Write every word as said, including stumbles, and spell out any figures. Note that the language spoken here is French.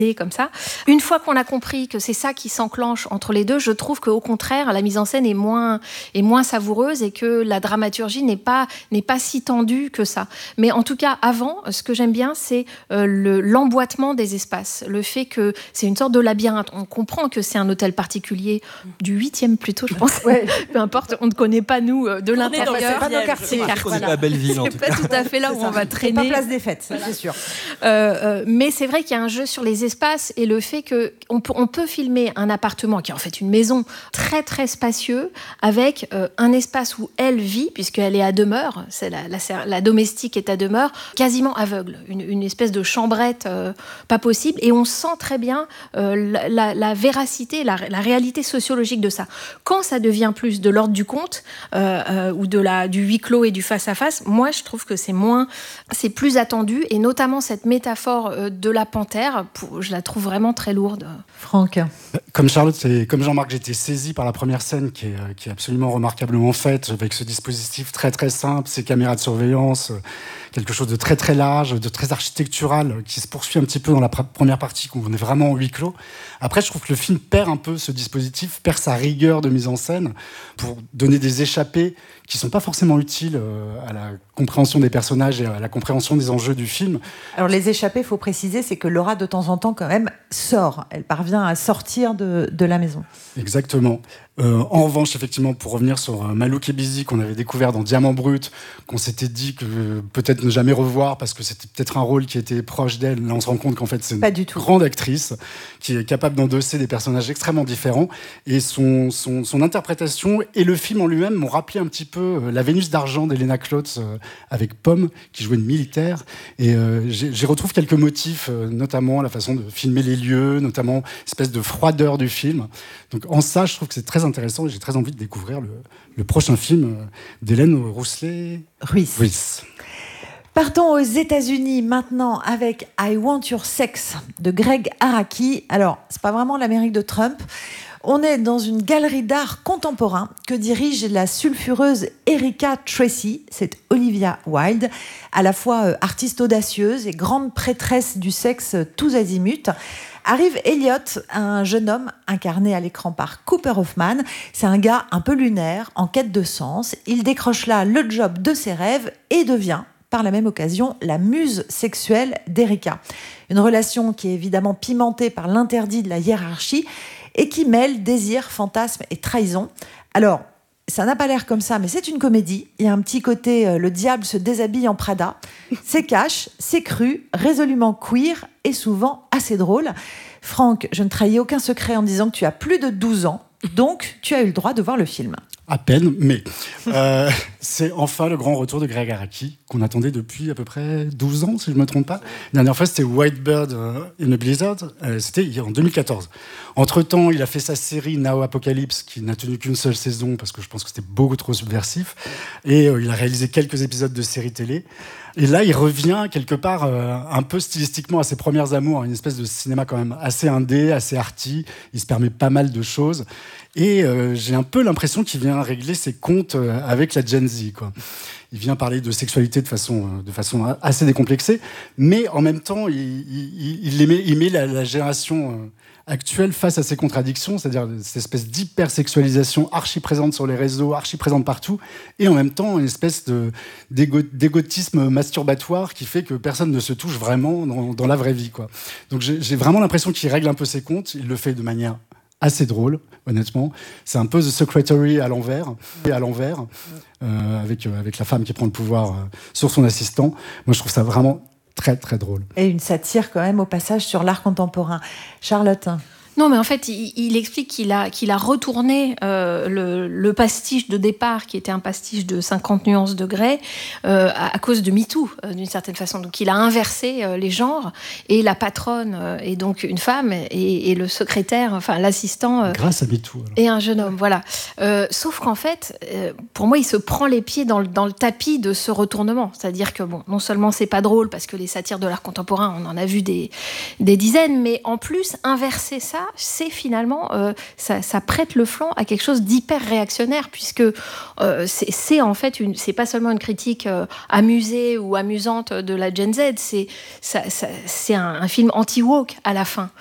comme ça. Une fois qu'on a compris que c'est ça qui s'enclenche entre les deux, je trouve qu'au contraire, la mise en scène est moins, est moins savoureuse et que la dramaturgie n'est pas, n'est pas si tendue que ça. Mais en tout cas, avant, ce que j'aime bien, c'est euh, le, l'emboîtement des espaces. Le fait que c'est une sorte de labyrinthe. On comprend que c'est un hôtel particulier du huitième plutôt, je pense. Ouais. Peu importe, on ne connaît pas, nous, de l'intérieur. C'est pas nos quartiers. C'est pas Belleville, en tout cas. C'est pas tout à fait là où on va traîner. C'est pas Place des Fêtes, ça, c'est sûr. Euh, euh, mais c'est vrai qu'il y a un jeu sur les espace et le fait qu'on peut, on peut filmer un appartement qui est en fait une maison très très spacieux avec euh, un espace où elle vit puisqu'elle est à demeure, c'est la, la, la domestique est à demeure, quasiment aveugle, une, une espèce de chambrette euh, pas possible et on sent très bien euh, la, la, la véracité, la, la réalité sociologique de ça. Quand ça devient plus de l'ordre du conte euh, euh, ou de la, du huis clos et du face-à-face, moi je trouve que c'est moins, c'est plus attendu et notamment cette métaphore euh, de la panthère, pour, je la trouve vraiment très lourde. Franck. Comme Charlotte et comme Jean-Marc, j'ai été saisi par la première scène qui est, qui est absolument remarquablement faite, avec ce dispositif très très simple, ces caméras de surveillance, quelque chose de très très large, de très architectural, qui se poursuit un petit peu dans la pr- première partie, où on est vraiment en huis clos. Après, je trouve que le film perd un peu ce dispositif, perd sa rigueur de mise en scène, pour donner des échappées qui ne sont pas forcément utiles à la compréhension des personnages et à la compréhension des enjeux du film. Alors les échappées, il faut préciser, c'est que Laura, de temps en temps, quand même, sort. Elle parvient à sortir de, de la maison. Exactement. Euh, en revanche, effectivement, pour revenir sur euh, Malouk et Bizi, qu'on avait découvert dans Diamant Brut, qu'on s'était dit que euh, peut-être ne jamais revoir parce que c'était peut-être un rôle qui était proche d'elle. Là, on se rend compte qu'en fait, c'est une grande actrice qui est capable d'endosser des personnages extrêmement différents. Et son, son, son interprétation et le film en lui-même m'ont rappelé un petit peu euh, La Vénus d'argent d'Elena Klotz euh, avec Pomme, qui jouait une militaire. Et euh, j'ai, j'y retrouve quelques motifs, euh, notamment la façon de filmer les lieux, notamment une espèce de froideur du film. Donc en ça, je trouve que c'est très intéressant et j'ai très envie de découvrir le, le prochain film d'Hélène Rousselet-Ruiz. Ruiz. Partons aux États-Unis maintenant avec I Want Your Sex de Greg Araki. Alors, c'est pas vraiment l'Amérique de Trump. On est dans une galerie d'art contemporain que dirige la sulfureuse Erika Tracy. C'est Olivia Wilde, à la fois artiste audacieuse et grande prêtresse du sexe tous azimuts. Arrive Elliot, un jeune homme incarné à l'écran par Cooper Hoffman. C'est un gars un peu lunaire, en quête de sens. Il décroche là le job de ses rêves et devient, par la même occasion, la muse sexuelle d'Erika. Une relation qui est évidemment pimentée par l'interdit de la hiérarchie et qui mêle désir, fantasme et trahison. Alors, ça n'a pas l'air comme ça, mais c'est une comédie. Il y a un petit côté euh, le diable se déshabille en Prada. C'est cash, c'est cru, résolument queer et souvent assez drôle. Franck, je ne trahis aucun secret en disant que tu as plus de douze ans, donc tu as eu le droit de voir le film. À peine, mais euh, c'est enfin le grand retour de Greg Araki, qu'on attendait depuis à peu près douze ans, si je ne me trompe pas. La dernière fois, c'était White Bird in a Blizzard, euh, c'était en deux mille quatorze. Entre-temps, il a fait sa série Now Apocalypse, qui n'a tenu qu'une seule saison, parce que je pense que c'était beaucoup trop subversif. Et euh, il a réalisé quelques épisodes de séries télé. Et là, il revient quelque part euh, un peu stylistiquement à ses premières amours, une espèce de cinéma quand même assez indé, assez arty. Il se permet pas mal de choses. Et euh, j'ai un peu l'impression qu'il vient régler ses comptes euh, avec la Gen Z, quoi. Il vient parler de sexualité de façon, euh, de façon assez décomplexée, mais en même temps, il, il, il, met, il met la, la génération euh, actuelle face à ses contradictions, c'est-à-dire cette espèce d'hypersexualisation archi-présente sur les réseaux, archi-présente partout, et en même temps une espèce de, d'égo, d'égotisme masturbatoire qui fait que personne ne se touche vraiment dans, dans la vraie vie, quoi. Donc j'ai, j'ai vraiment l'impression qu'il règle un peu ses comptes, il le fait de manière assez drôle, honnêtement. C'est un peu The Secretary à l'envers, et à l'envers euh, avec, euh, avec la femme qui prend le pouvoir euh, sur son assistant. Moi, je trouve ça vraiment très, très drôle. Et une satire quand même au passage sur l'art contemporain. Charlotte ? Non, mais en fait, il, il explique qu'il a, qu'il a retourné euh, le, le pastiche de départ, qui était un pastiche de cinquante nuances de Grey, euh, à, à cause de MeToo, euh, d'une certaine façon. Donc, il a inversé euh, les genres, et la patronne euh, est donc une femme, et, et le secrétaire, enfin l'assistant... Euh, Grâce à MeToo. Et un jeune homme, voilà. Euh, sauf qu'en fait, euh, pour moi, il se prend les pieds dans le, dans le tapis de ce retournement. C'est-à-dire que, bon, non seulement c'est pas drôle, parce que les satires de l'art contemporain, on en a vu des, des dizaines, mais en plus, inverser ça, c'est finalement, euh, ça, ça prête le flanc à quelque chose d'hyper réactionnaire, puisque euh, c'est, c'est en fait, une, c'est pas seulement une critique euh, amusée ou amusante de la Gen Z, c'est, ça, ça, c'est un, un film anti-woke à la fin.